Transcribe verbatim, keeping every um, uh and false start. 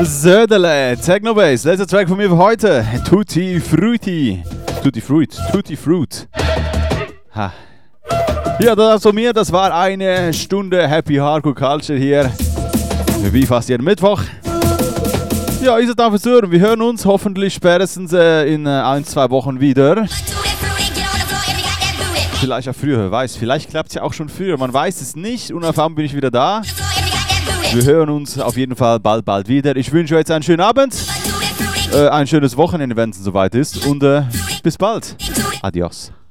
Söderle, Technobase, letzter Track von mir für heute. Tutti Frutti. Tutti Fruit, Tutti Fruit. Ha. Ja, das von mir, das war eine Stunde Happy Hardcore Culture hier. Wie fast jeden Mittwoch. Ja, ist es dann fürs Hören. Wir hören uns hoffentlich spätestens äh, in äh, ein, zwei Wochen wieder. Vielleicht auch früher, wer weiß. Vielleicht klappt es ja auch schon früher. Man weiß es nicht. Unerfahren bin ich wieder da. Wir hören uns auf jeden Fall bald, bald wieder. Ich wünsche euch jetzt einen schönen Abend. Äh, ein schönes Wochenende, wenn es soweit ist. Und äh, bis bald. Adios.